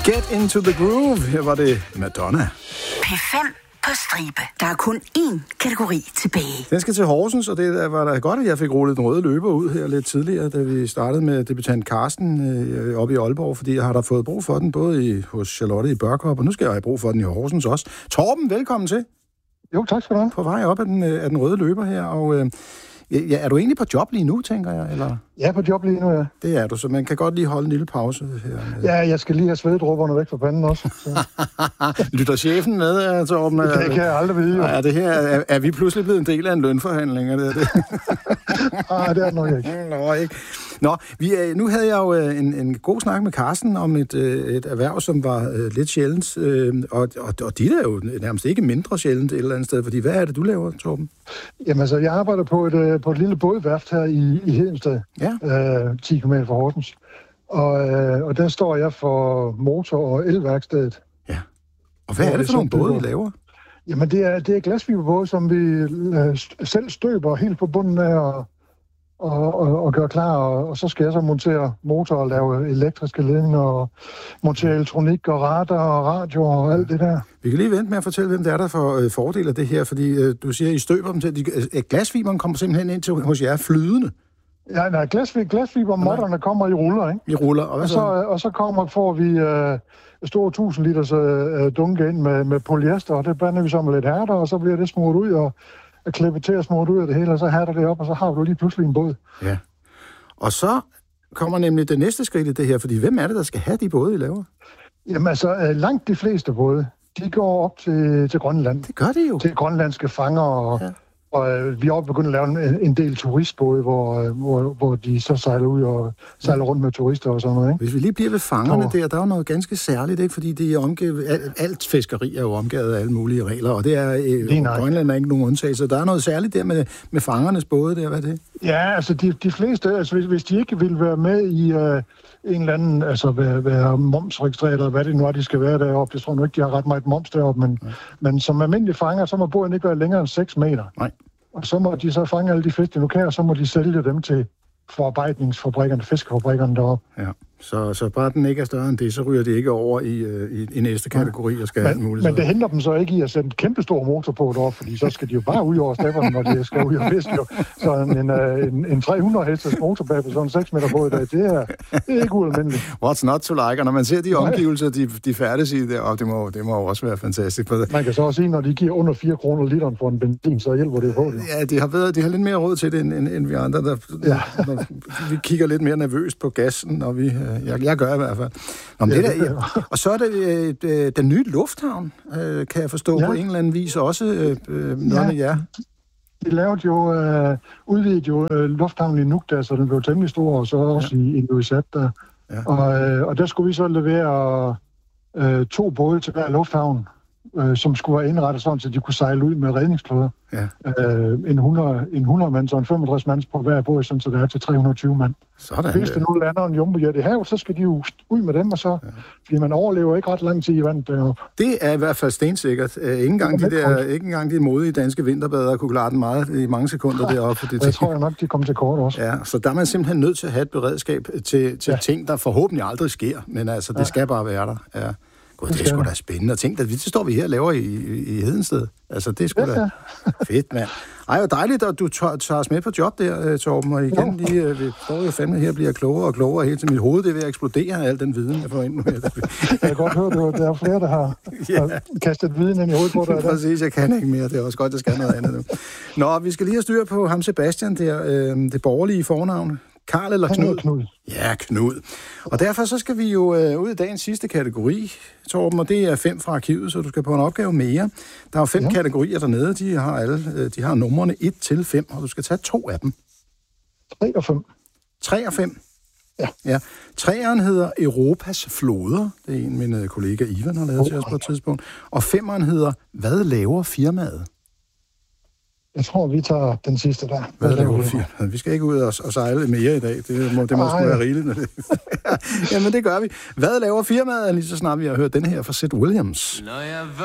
Get into the groove. Her var det Madonna. P5 på stribe. Der er kun én kategori tilbage. Den skal til Horsens, og det var da godt, at jeg fik rullet den røde løber ud her lidt tidligere, da vi startede med debutant Carsten oppe i Aalborg, fordi jeg har da fået brug for den, både hos Charlotte i Børkop, og nu skal jeg have brug for den i Horsens også. Torben, velkommen til. Jo, tak skal du have. På vej op af den røde løber her, og er du egentlig på job lige nu, tænker jeg? Eller? Ja, på job lige nu, ja. Det er du, så man kan godt lige holde en lille pause her. Ja, jeg skal lige have svededråberne væk fra panden også. Lytter chefen med, Torben? Det kan jeg aldrig vide. Er det her, er vi pludselig blevet en del af en lønforhandling? Er det? Nej, det er det nok ikke. Nå, ikke. Nå, nu havde jeg jo en god snak med Carsten om et erhverv, som var lidt sjældent, og dit er jo nærmest ikke mindre sjældent et eller andet sted, fordi hvad er det, du laver, Torben? Jamen altså, jeg arbejder på et lille bådværft her i Hedensted, 10 km fra Horsens, og der står jeg for motor- og elværkstedet. Ja, og hvad er det for nogle både, I laver? Jamen, det er glasfiberbåde, som vi selv støber helt på bunden af og gøre klar, og så skal jeg så montere motor og lave elektriske ledninger og montere elektronik og radar og radio og alt det der. Vi kan lige vente med at fortælle, hvem det er, der får fordel af det her, fordi du siger, I støber dem til, glasfiberen kommer simpelthen ind til hos jer flydende. Ja, nej, glasfibermotterne kommer i ruller, ikke? I ruller, og så får vi store 1000 liters dunke ind med polyester, og det blander vi så med lidt hærder, og så bliver det smurt ud og klippet til at smurt ud af det hele, og så hærder det op, og så har du lige pludselig en båd. Ja. Og så kommer nemlig det næste skridt i det her, fordi hvem er det, der skal have de både, I laver? Jamen altså, langt de fleste både, de går op til Grønland. Det gør de jo. Til grønlandske fanger, og vi er også begyndt at lave en del turistbåde, hvor de så sejler ud og sejler rundt med turister og sådan noget, ikke? Hvis vi lige bliver ved fangerne der er jo noget ganske særligt, ikke? Fordi det er omgivet, alt fiskeri er jo omgivet af alle mulige regler, og det er Grønland er ikke nogen undtagelse. Der er noget særligt der med fangernes både der, hvad er det? Ja, altså de fleste, altså hvis de ikke vil være med i en eller anden, altså være momsregistreret, eller hvad det nu er, de skal være deroppe. Jeg tror nu ikke, de har ret meget moms deroppe, men som almindelige fanger, så må båden ikke være længere end 6 meter. Nej. Og så må de så fange alle de fisk, de nu kan, og så må de sælge dem til forarbejdningsfabrikkerne, fiskefabrikkerne deroppe. Ja, så bare den ikke er større end det, så ryger de ikke over i næste kategori og skal have alt muligt. Men det hindrer dem så ikke i at sætte en kæmpe stor motor på deroppe, fordi så skal de jo bare ud over stepperne, når de skal ud og fiske. Så en 300 hestes motor på sådan en 6 meter båd, det er ikke ualmindeligt. What's not to like? Og når man ser de omgivelser, de færdes i deroppe, det må jo også være fantastisk. Man kan så også sige, når de giver under 4 kroner literen for en benzin, så hjælper det på det. Ja, de har lidt mere råd til det, end vi andre. Vi kigger lidt mere nervøst på gassen, og jeg gør i hvert fald. Og så er det den nye lufthavn, kan jeg forstå på en eller anden vis også noget med jer. Vi lavede jo, udvidet lufthavnen i Nuuk, der, så den blev temmelig stor, og så også i Ilulissat der. Ja. Og der skulle vi så levere 2 både til hver lufthavn, som skulle være indrettet sådan, så de kunne sejle ud med redningsflåder. Ja. En 100 mand, så en 65 mands på hver båd, sådan, så det er til 320 mand. Sådan. Hvis det nu lander en jumbojet i havet, så skal de jo ud med dem, og så, fordi man overlever ikke ret lang tid i vandet deroppe. Det er i hvert fald stensikkert. Ikke engang de modige danske vinterbadere kunne klare den i mange sekunder deroppe. Jeg tror nok, de kommer til kort også. Ja, så der er man simpelthen nødt til at have et beredskab til ting, der forhåbentlig aldrig sker, men altså, det skal bare være der. Ja. God, det er sgu da spændende. Og tænk, det står vi her og laver i Hedensted. Altså, det er sgu da fedt, mand. Ej, hvor dejligt, at du tager os med på job der, Torben. Og igen, vi står jo fandme her og bliver klogere og klogere. Helt til mit hoved, det er ved at eksplodere af al den viden, jeg får ind nu. Jeg kan godt høre, der er flere, der har kastet viden ind i hovedet på dig. Præcis, jeg kan ikke mere. Det er også godt, jeg skal noget andet nu. Nå, vi skal lige have styr på ham Sebastian der, det borgerlige fornavn. Karl eller Knud? Knud. Ja, Knud. Og derfor så skal vi jo ud i dagens sidste kategori, Torben, og det er 5 fra arkivet, så du skal på en opgave mere. Der er jo 5 kategorier dernede, de har numrene 1-5, og du skal tage 2 af dem. 3 og 5. 3 og 5? Ja. 3'eren hedder Europas floder. Det er en, min kollega Ivan har lavet til os på et tidspunkt. Og 5'eren hedder Hvad laver firmaet? Jeg tror, vi tager den sidste der. Hvad laver firmaet? Vi skal ikke ud og sejle mere i dag. Det må sgu være rigeligt. Jamen, det gør vi. Hvad laver firmaet? Lige så snart vi har hørt den her fra Sid Williams.